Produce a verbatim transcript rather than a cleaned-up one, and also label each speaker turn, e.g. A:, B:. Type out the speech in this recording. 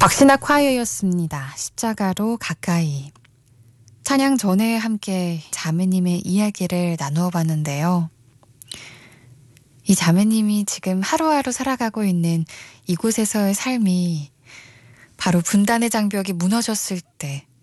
A: 곽신학 콰이어였습니다. 십자가로 가까이. 찬양 전에 함께 자매님의 이야기를 나누어 봤는데요. 이 자매님이 지금 하루하루 살아가고 있는 이곳에서의 삶이 바로 분단의 장벽이 무너졌을 때